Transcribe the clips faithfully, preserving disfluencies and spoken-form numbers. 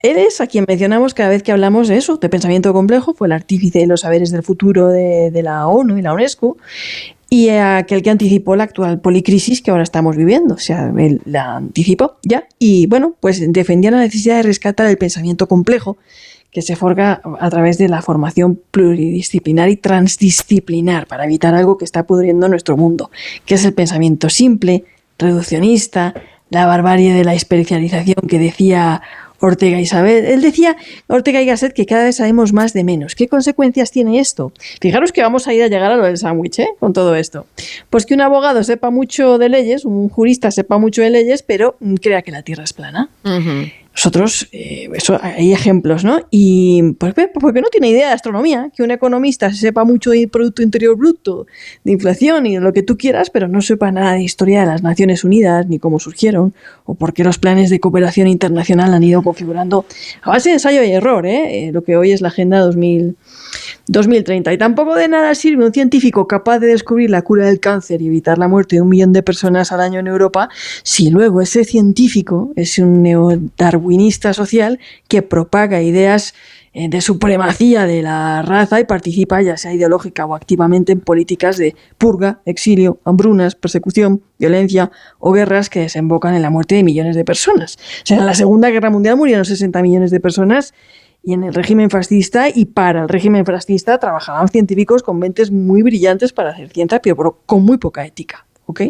Él es a quien mencionamos cada vez que hablamos de eso, de pensamiento complejo, fue el artífice de los saberes del futuro de, de la ONU y la UNESCO, y aquel que anticipó la actual policrisis que ahora estamos viviendo. O sea, él la anticipó ya. Y bueno, pues defendía la necesidad de rescatar el pensamiento complejo que se forja a través de la formación pluridisciplinar y transdisciplinar para evitar algo que está pudriendo nuestro mundo, que es el pensamiento simple, reduccionista, la barbarie de la especialización que decía Ortega y Gasset. Él decía, Ortega y Gasset, que cada vez sabemos más de menos. ¿Qué consecuencias tiene esto? Fijaros que vamos a ir a llegar a lo del sándwich, ¿eh? Con todo esto. Pues que un abogado sepa mucho de leyes, un jurista sepa mucho de leyes, pero crea que la Tierra es plana. Uh-huh. Nosotros, eh, eso, hay ejemplos, ¿no? Y ¿por qué? Porque no tiene idea de astronomía, que un economista sepa mucho de Producto Interior Bruto, de inflación y de lo que tú quieras, pero no sepa nada de historia de las Naciones Unidas, ni cómo surgieron, o por qué los planes de cooperación internacional han ido configurando a base de ensayo y error, ¿eh? Eh, lo que hoy es la Agenda dos mil treinta. Y tampoco de nada sirve un científico capaz de descubrir la cura del cáncer y evitar la muerte de un millón de personas al año en Europa, si luego ese científico es un neodarwinista social que propaga ideas de supremacía de la raza y participa, ya sea ideológica o activamente, en políticas de purga, exilio, hambrunas, persecución, violencia o guerras que desembocan en la muerte de millones de personas. O sea, en la Segunda Guerra Mundial murieron sesenta millones de personas. Y en el régimen fascista y para el régimen fascista trabajaban científicos con mentes muy brillantes para hacer ciencia, pero con muy poca ética. ¿Ok?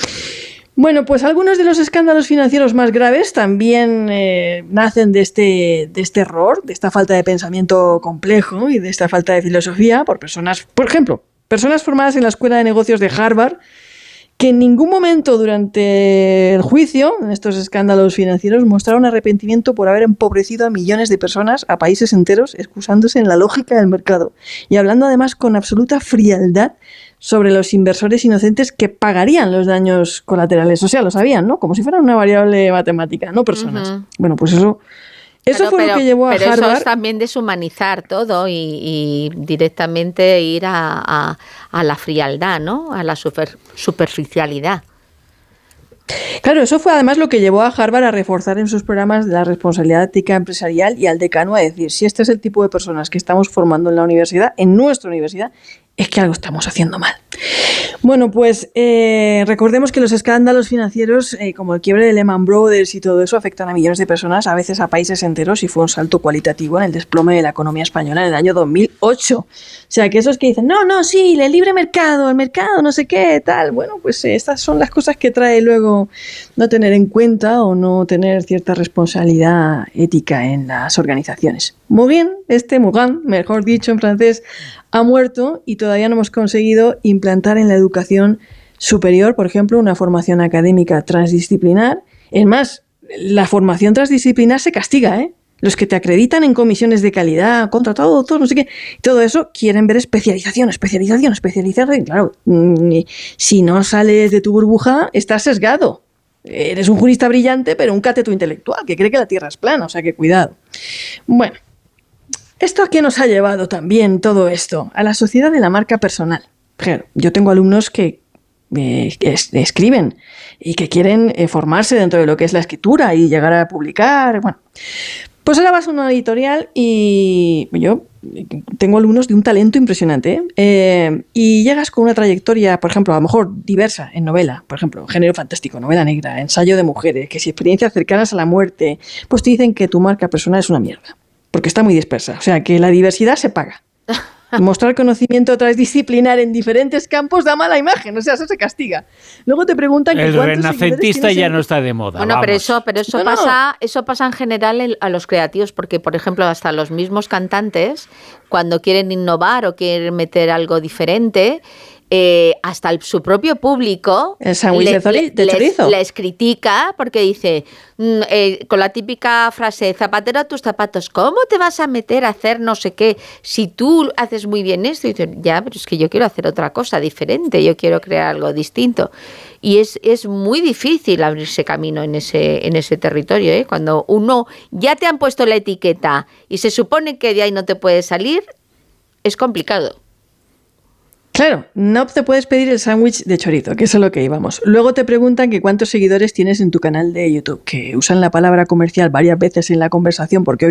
Bueno, pues algunos de los escándalos financieros más graves también eh, nacen de este, de este error, de esta falta de pensamiento complejo y de esta falta de filosofía por personas, por ejemplo, personas formadas en la Escuela de Negocios de Harvard, que en ningún momento durante el juicio, en estos escándalos financieros, mostraron arrepentimiento por haber empobrecido a millones de personas, a países enteros, excusándose en la lógica del mercado y hablando además con absoluta frialdad sobre los inversores inocentes que pagarían los daños colaterales. O sea, lo sabían, ¿no? Como si fueran una variable matemática, no personas. Uh-huh. Bueno, pues eso... Eso pero, fue pero, lo que llevó a pero Harvard... Pero eso es también deshumanizar todo y, y directamente ir a, a, a la frialdad, ¿no? A la super, superficialidad. Claro, eso fue además lo que llevó a Harvard a reforzar en sus programas la responsabilidad ética empresarial y al decano a decir, si este es el tipo de personas que estamos formando en la universidad, en nuestra universidad, es que algo estamos haciendo mal. Bueno, pues eh, recordemos que los escándalos financieros, eh, como el quiebre de Lehman Brothers y todo eso, afectan a millones de personas, a veces a países enteros, y fue un salto cualitativo en el desplome de la economía española en el año dos mil ocho. O sea, que esos que dicen, no, no, sí, el libre mercado, el mercado, no sé qué, tal. Bueno, pues eh, estas son las cosas que trae luego no tener en cuenta o no tener cierta responsabilidad ética en las organizaciones. Muy bien, este Mugan, mejor dicho en francés, ha muerto y todavía no hemos conseguido implantar en la educación superior, por ejemplo, una formación académica transdisciplinar. Es más, la formación transdisciplinar se castiga, ¿eh? Los que te acreditan en comisiones de calidad, contratado, todo, no sé qué, todo eso quieren ver especialización, especialización, especialización. Y claro, si no sales de tu burbuja, estás sesgado. Eres un jurista brillante, pero un cateto intelectual que cree que la Tierra es plana, o sea que cuidado. Bueno. ¿Esto a qué nos ha llevado también todo esto? A la sociedad de la marca personal. Claro, yo tengo alumnos que, eh, que es, escriben y que quieren eh, formarse dentro de lo que es la escritura y llegar a publicar. Bueno, pues ahora vas a una editorial y yo tengo alumnos de un talento impresionante, ¿eh? Eh, y llegas con una trayectoria, por ejemplo, a lo mejor diversa en novela, por ejemplo, género fantástico, novela negra, ensayo de mujeres, que si experiencias cercanas a la muerte, pues te dicen que tu marca personal es una mierda. Porque está muy dispersa. O sea, que la diversidad se paga. Mostrar conocimiento transdisciplinar en diferentes campos da mala imagen. O sea, eso se castiga. Luego te preguntan que el renacentista ya en... no está de moda. Bueno, vamos. pero eso, pero eso no, pasa, no. eso pasa en general a los creativos, porque, por ejemplo, hasta los mismos cantantes, cuando quieren innovar o quieren meter algo diferente, Eh, hasta el, su propio público el sándwich de, zori- de chorizo les, les critica porque dice mm, eh, con la típica frase, zapatero a tus zapatos, ¿cómo te vas a meter a hacer no sé qué si tú haces muy bien esto? Y dicen, ya, pero es que yo quiero hacer otra cosa diferente, yo quiero crear algo distinto. Y es, es muy difícil abrirse camino en ese, en ese territorio, ¿eh? Cuando uno ya te han puesto la etiqueta y se supone que de ahí no te puedes salir, es complicado. Claro, no te puedes pedir el sándwich de chorizo, que es a lo que íbamos. Luego te preguntan que cuántos seguidores tienes en tu canal de YouTube, que usan la palabra comercial varias veces en la conversación porque